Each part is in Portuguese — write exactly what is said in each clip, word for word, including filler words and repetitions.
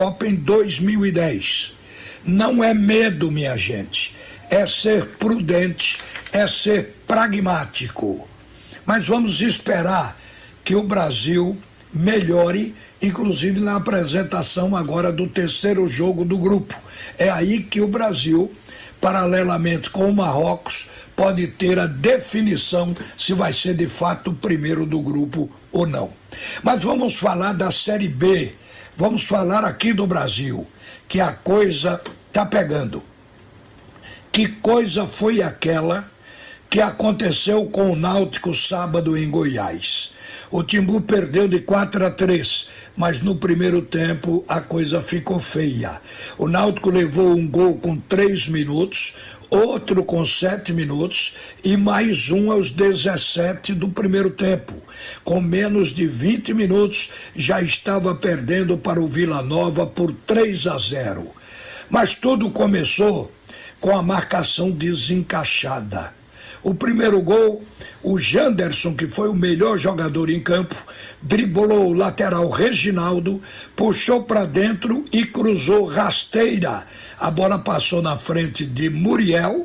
Copa em dois mil e dez. Não é medo, minha gente, é ser prudente, é ser pragmático. Mas vamos esperar que o Brasil melhore, inclusive na apresentação agora do terceiro jogo do grupo. É aí que o Brasil, paralelamente com o Marrocos, pode ter a definição se vai ser de fato o primeiro do grupo ou não. Mas vamos falar da Série B, vamos falar aqui do Brasil, que a coisa está pegando. Que coisa foi aquela que aconteceu com o Náutico sábado em Goiás? O Timbu perdeu de quatro a três, mas no primeiro tempo a coisa ficou feia. O Náutico levou um gol com três minutos, outro com sete minutos e mais um aos dezessete do primeiro tempo. Com menos de vinte minutos já estava perdendo para o Vila Nova por três a zero. Mas tudo começou com a marcação desencaixada. O primeiro gol, o Janderson, que foi o melhor jogador em campo, driblou o lateral Reginaldo, puxou para dentro e cruzou rasteira. A bola passou na frente de Muriel,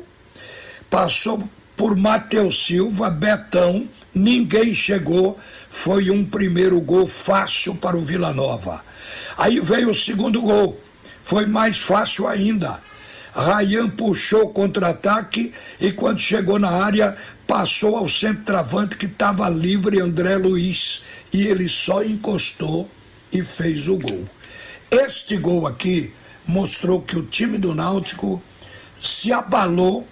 passou por Matheus Silva, Betão, ninguém chegou. Foi um primeiro gol fácil para o Vila Nova. Aí veio o segundo gol, foi mais fácil ainda. Ryan puxou contra-ataque e quando chegou na área passou ao centroavante que estava livre, André Luiz, e ele só encostou e fez o gol. Este gol aqui mostrou que o time do Náutico se abalou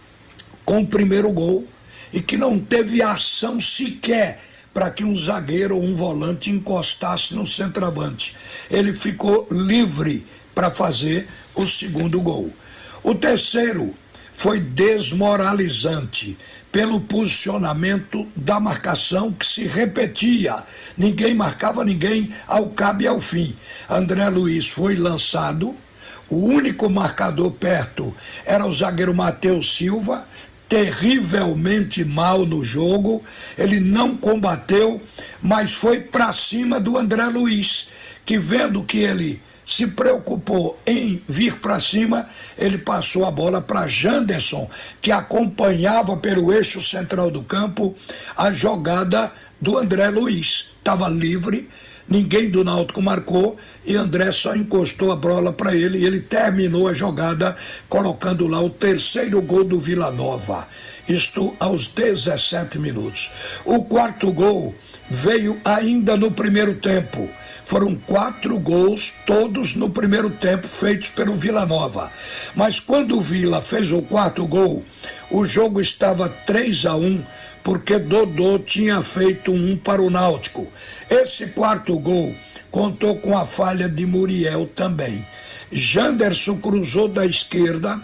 com o primeiro gol e que não teve ação sequer para que um zagueiro ou um volante encostasse no centroavante. Ele ficou livre para fazer o segundo gol. O terceiro foi desmoralizante pelo posicionamento da marcação que se repetia. Ninguém marcava ninguém ao cabo e ao fim. André Luiz foi lançado, o único marcador perto era o zagueiro Matheus Silva, terrivelmente mal no jogo, ele não combateu, mas foi para cima do André Luiz, que vendo que ele se preocupou em vir para cima, ele passou a bola para Janderson, que acompanhava pelo eixo central do campo a jogada do André Luiz. Estava livre, ninguém do Náutico marcou e André só encostou a bola para ele e ele terminou a jogada colocando lá o terceiro gol do Vila Nova. Isto aos dezessete minutos. O quarto gol veio ainda no primeiro tempo. Foram quatro gols, todos no primeiro tempo, feitos pelo Vila Nova. Mas quando o Vila fez o quarto gol, o jogo estava três a um, porque Dodô tinha feito um para o Náutico. Esse quarto gol contou com a falha de Muriel também. Janderson cruzou da esquerda,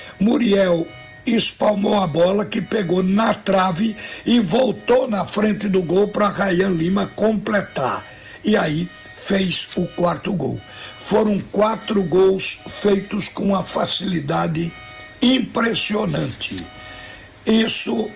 Muriel espalmou a bola que pegou na trave e voltou na frente do gol para Ryan Lima completar. E aí fez o quarto gol. Foram quatro gols feitos com uma facilidade impressionante. Isso,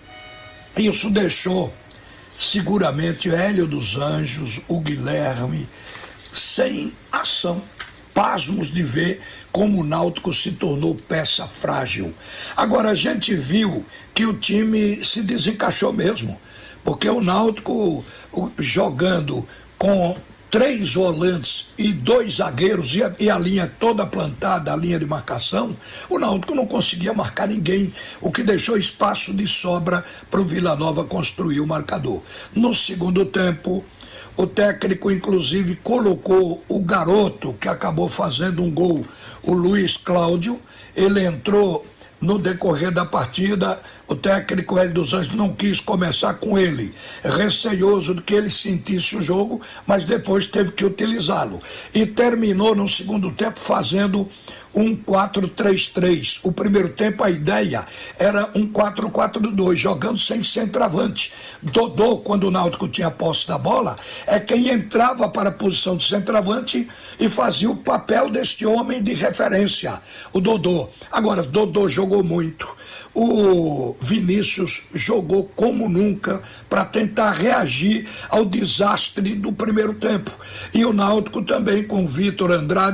isso deixou seguramente o Hélio dos Anjos, o Guilherme, sem ação. Pasmos de ver como o Náutico se tornou peça frágil. Agora a gente viu que o time se desencaixou mesmo, porque o Náutico jogando com três volantes e dois zagueiros e a, e a linha toda plantada, a linha de marcação, o Náutico não conseguia marcar ninguém, o que deixou espaço de sobra para o Vila Nova construir o marcador. No segundo tempo, o técnico inclusive colocou o garoto que acabou fazendo um gol, o Luiz Cláudio. Ele entrou no decorrer da partida, o técnico Hélio dos Anjos não quis começar com ele, receioso de que ele sentisse o jogo, mas depois teve que utilizá-lo. E terminou no segundo tempo fazendo um quatro três três. O primeiro tempo a ideia era um quatro quatro dois, jogando sem centroavante. Dodô, quando o Náutico tinha posse da bola, é quem entrava para a posição de centroavante e fazia o papel deste homem de referência, o Dodô. Agora, Dodô jogou muito. o Vinícius jogou como nunca para tentar reagir ao desastre do primeiro tempo. E o Náutico também com o Vitor Andrade